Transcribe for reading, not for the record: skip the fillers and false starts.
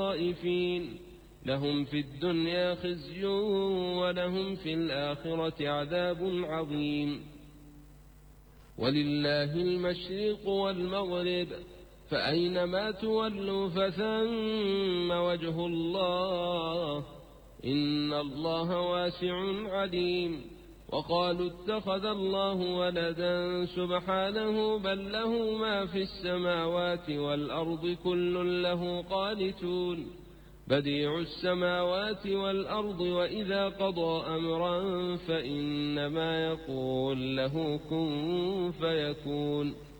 الخائفين لهم في الدنيا خزي ولهم في الآخرة عذاب عظيم. ولله المشرق والمغرب فأينما تولوا فثم وجه الله إن الله واسع عليم. وقالوا اتخذ الله ولدا سبحانه بل له ما في السماوات والأرض كل له قانتون بديع السماوات والأرض وإذا قضى أمرا فإنما يقول له كن فيكون.